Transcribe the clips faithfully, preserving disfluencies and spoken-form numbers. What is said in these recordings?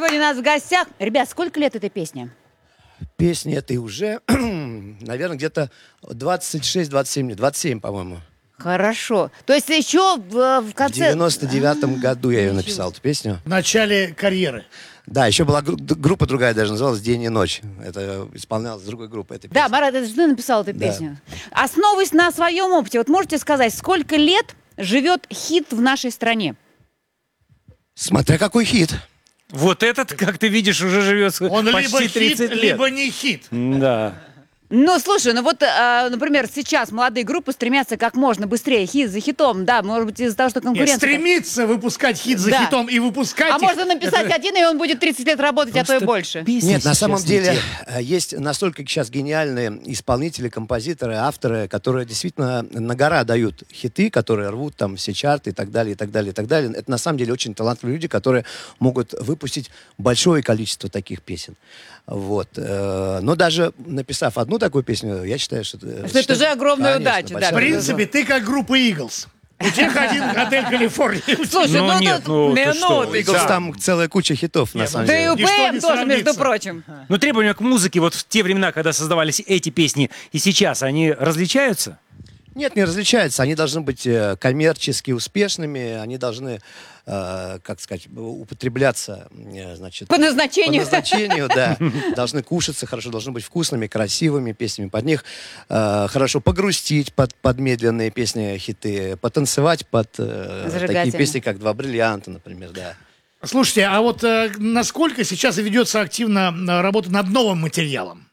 сегодня у нас в гостях. Ребят, сколько лет этой песне? Песни этой уже, наверное, где-то двадцать шесть двадцать семь лет. двадцать семь, по-моему. Хорошо. То есть еще в, в конце... В девяносто девятом году я ее написал, эту песню. В начале карьеры. Да, еще была гру- группа другая даже, называлась «День и ночь». Это исполнялась другой группой этой песни. Да, Марат, это же ты написал эту Да. песню. Основываясь на своем опыте, вот можете сказать, сколько лет живет хит в нашей стране? Смотря какой хит. Вот этот, как ты видишь, уже живет Он почти либо хит, тридцать лет. либо не хит. Да. Ну, слушай, ну вот, а, например, сейчас молодые группы стремятся как можно быстрее, хит за хитом, да, может быть, из-за того, что Нет, конкуренция... стремиться выпускать хит за Да. хитом и выпускать А их, можно написать это- один, и он будет тридцать лет работать, а то и больше. Нет, на самом деле э, есть настолько сейчас гениальные исполнители, композиторы, авторы, которые действительно на гора дают хиты, которые рвут там все чарты и так далее, и так далее, и так далее. Это на самом деле очень талантливые люди, которые могут выпустить большое количество таких песен. Вот. э, Но даже написав одну такую песню, я считаю, что... это- Что это уже огромная Конечно, удача, да. В большая принципе, ты как группа Eagles. У тебя один отель Калифорния. Слушай, Ну ну, нет, тут ну ты что, минуты. Eagles, Да. там целая куча хитов, на Нет, самом Да и деле. у Ничто не ПМ тоже, между сравнится. прочим. Но требования к музыке вот в те времена, когда создавались эти песни, и сейчас, они различаются? Нет, не различаются. Они должны быть э, коммерчески успешными, они должны, э, как сказать, употребляться, э, значит... По назначению. По назначению, да. Должны кушаться хорошо, должны быть вкусными, красивыми песнями. Под них э, хорошо погрустить под, под медленные песни, хиты, потанцевать под э, такие Зажигательные. песни, как «Два бриллианта», например, да. Слушайте, а вот э, насколько сейчас ведется активно э, работа над новым материалом?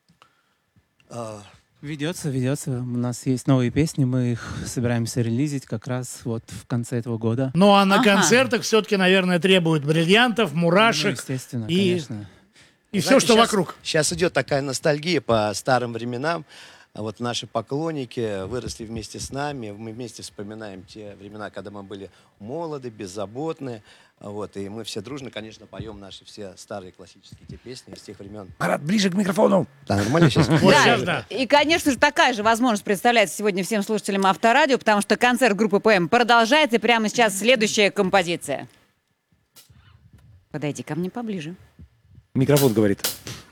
Ведется, ведется. У нас есть новые песни, мы их собираемся релизить как раз вот в конце этого года. Ну, а на Ага. концертах все-таки, наверное, требуют бриллиантов, Ну, мурашек естественно, и, конечно. и все, Знаете, что щас- вокруг. Сейчас идет такая ностальгия по старым временам. А вот наши поклонники выросли вместе с нами. Мы вместе вспоминаем те времена, когда мы были молоды, беззаботны. Вот, и мы все дружно, конечно, поем наши все старые классические те песни из тех времен. Марат, ближе к микрофону. Да, нормально сейчас? Вот Да, сейчас, да. и, конечно же, такая же возможность представляется сегодня всем слушателям Авторадио, потому что концерт группы ПМ продолжается, и прямо сейчас следующая композиция. Подойди ко мне поближе. Микрофон говорит.